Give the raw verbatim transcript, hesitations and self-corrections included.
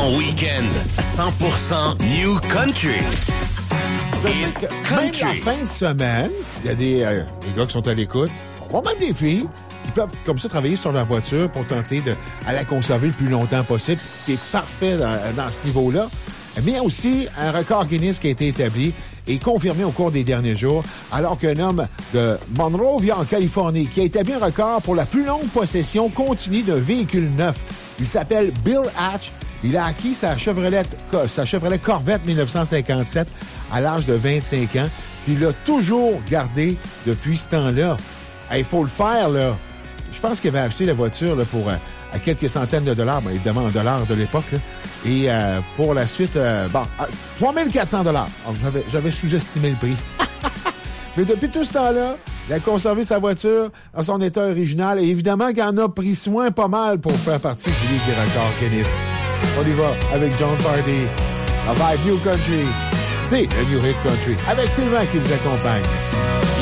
Ton week-end, cent pour cent New Country. Je sais que même la fin de semaine, il y a des, euh, des gars qui sont à l'écoute, on va même des filles qui peuvent comme ça travailler sur leur voiture pour tenter de à la conserver le plus longtemps possible. C'est parfait dans, dans ce niveau-là. Mais il y a aussi un record Guinness qui a été établi et confirmé au cours des derniers jours, alors qu'un homme de Monrovia, en Californie, qui a établi un record pour la plus longue possession continue d'un véhicule neuf. Il s'appelle Bill Hatch. Il a acquis sa Chevrolet, sa Chevrolet Corvette dix-neuf cent cinquante-sept à l'âge de vingt-cinq ans. Puis il l'a toujours gardé depuis ce temps-là. Il hey, faut le faire, là. Je pense qu'il avait acheté la voiture là, pour euh, à quelques centaines de dollars, bien évidemment en dollars de l'époque. Là. Et euh, pour la suite, euh, bon, trois mille quatre cents dollars. J'avais, j'avais sous-estimé le prix. Mais depuis tout ce temps-là, il a conservé sa voiture dans son état original. Et évidemment qu'il en a pris soin pas mal pour faire partie du livre des records Guinness. On y va avec John Party. La vibe New Country. C'est le New Hit Country. Avec Sylvain qui vous accompagne.